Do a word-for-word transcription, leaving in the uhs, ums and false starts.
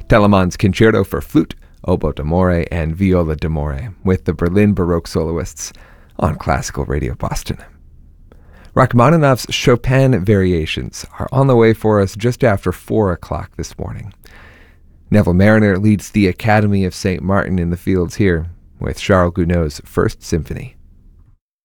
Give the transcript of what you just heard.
Telemann's Concerto for Flute, Oboe d'Amore, and Viola d'Amore, with the Berlin Baroque soloists on Classical Radio Boston. Rachmaninoff's Chopin Variations are on the way for us just after four o'clock this morning. Neville Mariner leads the Academy of Saint Martin in the Fields here with Charles Gounod's First Symphony.